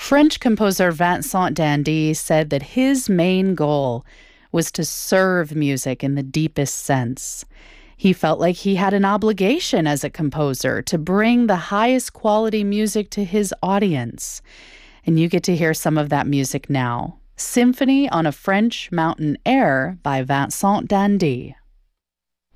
French composer Vincent d'Indy said that his main goal was to serve music in the deepest sense. He felt like he had an obligation as a composer to bring the highest quality music to his audience. And you get to hear some of that music now. Symphony on a French Mountain Air by Vincent d'Indy.